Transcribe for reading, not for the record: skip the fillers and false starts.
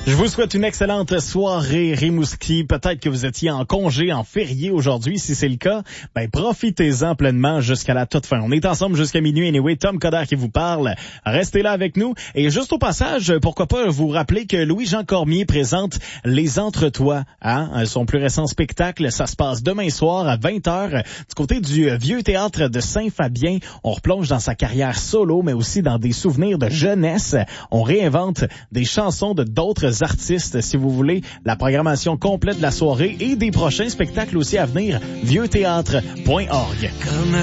Je vous souhaite une excellente soirée, Rimouski. Peut-être que vous étiez en congé, en férié aujourd'hui. Si c'est le cas, profitez-en pleinement jusqu'à la toute fin. On est ensemble jusqu'à minuit. Anyway, Tom Coderre qui vous parle. Restez là avec nous. Et juste au passage, pourquoi pas vous rappeler que Louis-Jean Cormier présente Les Entre-Toi, son plus récent spectacle. Ça se passe demain soir à 20h du côté du Vieux Théâtre de Saint-Fabien. On replonge dans sa carrière solo, mais aussi dans des souvenirs de jeunesse. On réinvente des chansons de d'autres artistes. Si vous voulez la programmation complète de la soirée et des prochains spectacles aussi à venir, vieuxthéâtre.org.